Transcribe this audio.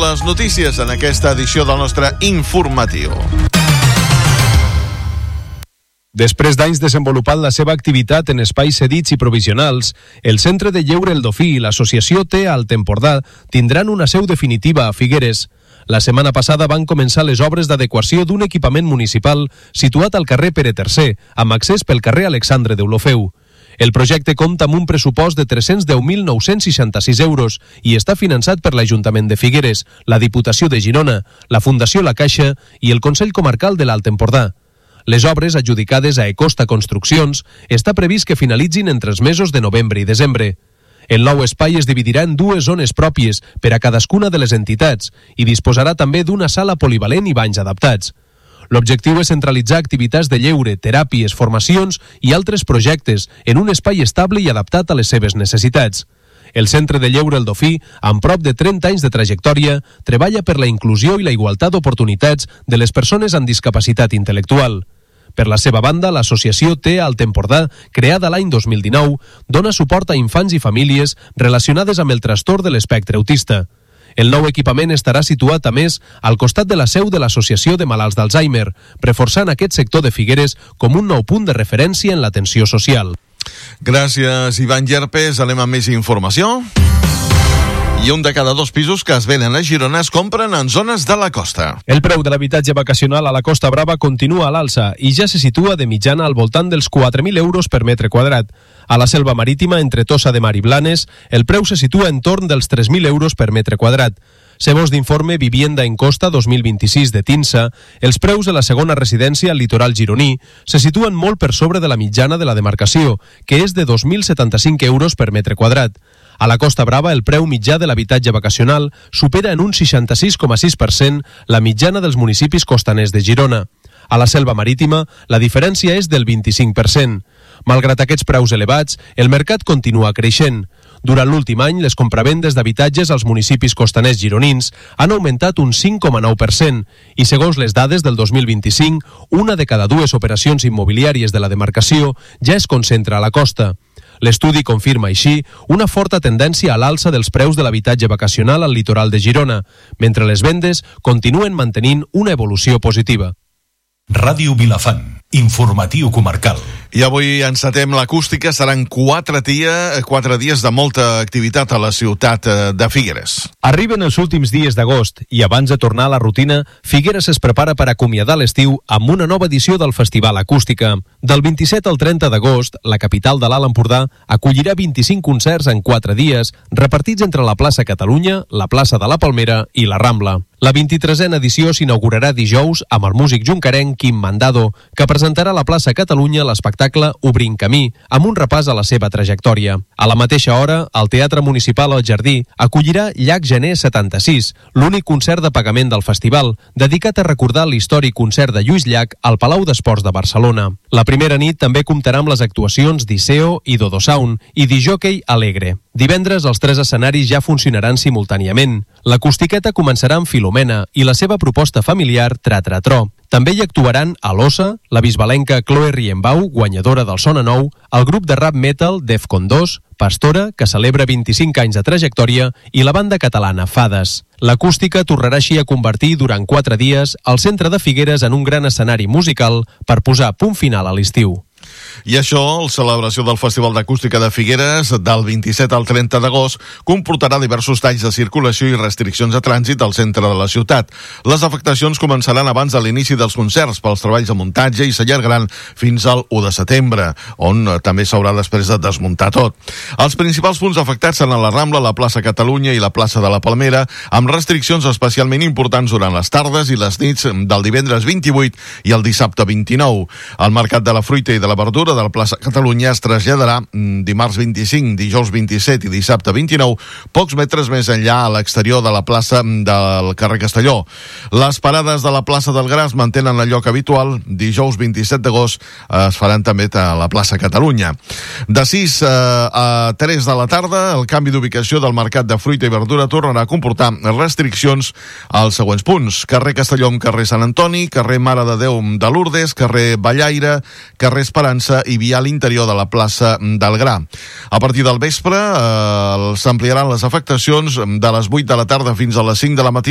les notícies en aquesta edició del nostre informatiu. Després d'anys desenvolupant la seva activitat en espais cedits i provisionals, el Centre de Lleure El Dofí i l'Associació TEA Alt Empordà tindran una seu definitiva a Figueres. La setmana passada van començar les obres d'adequació d'un equipament municipal situat al carrer Pere III, amb accés pel carrer Alexandre d'Olofeu. El projecte compta amb un pressupost de 310.966 euros i està finançat per l'Ajuntament de Figueres, la Diputació de Girona, la Fundació La Caixa i el Consell Comarcal de l'Alt Empordà. Les obres, adjudicades a Ecosta Construccions, està previst que finalitzin entre els mesos de novembre i desembre. El nou espai es dividirà en dues zones pròpies per a cadascuna de les entitats i disposarà també d'una sala polivalent i banys adaptats. L'objectiu és centralitzar activitats de lleure, teràpies, formacions i altres projectes en un espai estable i adaptat a les seves necessitats. El Centre de Lleure El Dofí, amb prop de 30 anys de trajectòria, treballa per la inclusió i la igualtat d'oportunitats de les persones amb discapacitat intel·lectual. Per la seva banda, l'associació TEA Alt Empordà, creada l'any 2019, dona suport a infants i famílies relacionades amb el trastorn de l'espectre autista. El nou equipament estarà situat, a més, al costat de la seu de l'Associació de Malalts d'Alzheimer, reforçant aquest sector de Figueres com un nou punt de referència en l'atenció social. Gràcies, Ivan Llerpes. Anem amb més informació. I un de cada 2 pisos que es venen a Girona es compren en zones de la costa. El preu de l'habitatge vacacional a la Costa Brava continua a l'alça i ja se situa de mitjana al voltant dels 4.000 euros per metre quadrat. A la Selva Marítima, entre Tossa de Mar i Blanes, el preu se situa en torn dels 3.000 euros per metre quadrat. Segons d'informe Vivienda en Costa 2026 de Tinsa, els preus de la segona residència al litoral gironí se situen molt per sobre de la mitjana de la demarcació, que és de 2.075 euros per metre quadrat. A la Costa Brava, el preu mitjà de l'habitatge vacacional supera en un 66,6% la mitjana dels municipis costaners de Girona. A la Selva Marítima, la diferència és del 25%. Malgrat aquests preus elevats, el mercat continua creixent. Durant l'últim any, les compravendes d'habitatges als municipis costaners gironins han augmentat un 5,9% i, segons les dades del 2025, una de cada 2 operacions immobiliàries de la demarcació ja es concentra a la costa. L'estudi confirma així una forta tendència a l'alça dels preus de l'habitatge vacacional al litoral de Girona, mentre les vendes continuen mantenint una evolució positiva. Ràdio Vilafant, informatiu comarcal. I avui encetem l'acústica. Seran 4 dies de molta activitat a la ciutat de Figueres. Arriben els últims dies d'agost i abans de tornar a la rutina, Figueres es prepara per acomiadar l'estiu amb una nova edició del Festival Acústica. Del 27 al 30 d'agost, la capital de l'Alt Empordà acollirà 25 concerts en 4 dies, repartits entre la plaça Catalunya, la plaça de la Palmera i la Rambla. La 23a edició s'inaugurarà dijous amb el músic jonquerenc Quim Mandado, que presentarà a la plaça Catalunya l'espectacle Obrint Camí, amb un repàs a la seva trajectòria. A la mateixa hora, el Teatre Municipal al Jardí acollirà Llac Gener 76, l'únic concert de pagament del festival, dedicat a recordar l'històric concert de Lluís Llach al Palau d'Esports de Barcelona. La primera nit també comptarà amb les actuacions d'Iseo i Dodo Sound i d'Jockey Alegre. Divendres, els 3 escenaris ja funcionaran simultàniament. L'acustiqueta començarà amb Filomena i la seva proposta familiar Tra-Tra-Tro. També hi actuaran Alosa, la bisbalenca Chloe Riembau, guanyadora del Sona Nou, el grup de rap metal Defcon 2, Pastora, que celebra 25 anys de trajectòria, i la banda catalana Fades. L'acústica tornarà així a convertir durant 4 dies el centre de Figueres en un gran escenari musical per posar punt final a l'estiu. I això, la celebració del Festival d'Acústica de Figueres, del 27 al 30 d'agost, comportarà diversos talls de circulació i restriccions de trànsit al centre de la ciutat. Les afectacions començaran abans de l'inici dels concerts pels treballs de muntatge i s'allargaran fins al 1 de setembre, on també s'haurà després de desmuntar tot. Els principals punts afectats seran la Rambla, la plaça Catalunya i la plaça de la Palmera, amb restriccions especialment importants durant les tardes i les nits del divendres 28 i el dissabte 29. El Mercat de la Fruita i de la Verdura de la plaça Catalunya es traslladarà dimarts 25, dijous 27 i dissabte 29, pocs metres més enllà a l'exterior de la plaça del carrer Castelló. Les parades de la plaça del Gra es mantenen al lloc habitual. Dijous 27 d'agost es faran també a la plaça Catalunya. De 6 a 3 de la tarda, el canvi d'ubicació del Mercat de Fruita i Verdura tornarà a comportar restriccions als següents punts: carrer Castelló amb carrer Sant Antoni, carrer Mare de Déu de Lourdes, carrer Ballaire, carrer Esperança i via a l'interior de la plaça del Gra. A partir del vespre s'ampliaran les afectacions de les 8 de la tarda fins a les 5 de la matinada